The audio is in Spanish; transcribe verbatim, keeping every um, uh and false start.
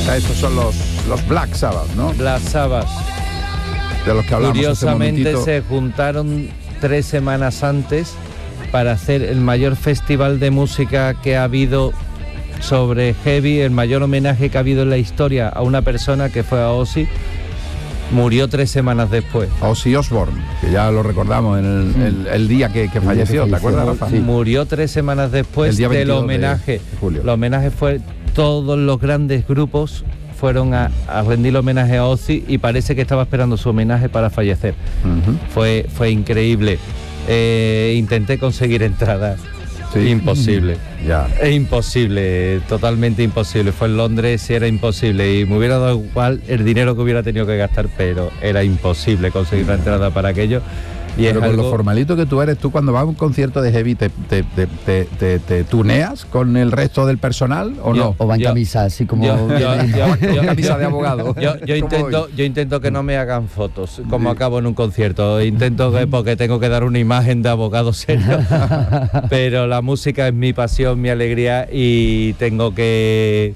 Estos son los, los Black Sabbath, ¿no? Black Sabbath. De los que hablamos. Curiosamente se juntaron tres semanas antes para hacer el mayor festival de música que ha habido sobre heavy, el mayor homenaje que ha habido en la historia a una persona que fue a Ozzy. Murió tres semanas después. Ozzy Osbourne, que ya lo recordamos en el, sí. el, el día que, que falleció, ¿te acuerdas, Rafa? Sí. Murió tres semanas después del homenaje. De julio. El homenaje fue, todos los grandes grupos fueron a, a rendir homenaje a Ozzy y parece que estaba esperando su homenaje para fallecer. Uh-huh. Fue, fue increíble. Eh, intenté conseguir entradas. Sí. Imposible, ya. Es imposible, totalmente imposible. Fue en Londres y era imposible y me hubiera dado igual el dinero que hubiera tenido que gastar, pero era imposible conseguir la entrada para aquello. Y pero es con algo... lo formalito que tú eres, tú cuando vas a un concierto de heavy, ¿te, te, te, te, te, te tuneas con el resto del personal o yo, no? O va en yo, camisa, así como... Yo, yo, yo, yo, camisa de abogado. Yo, yo, intento, yo intento que no me hagan fotos, como sí. acabo en un concierto. Intento que, porque tengo que dar una imagen de abogado serio. Pero la música es mi pasión, mi alegría y tengo que...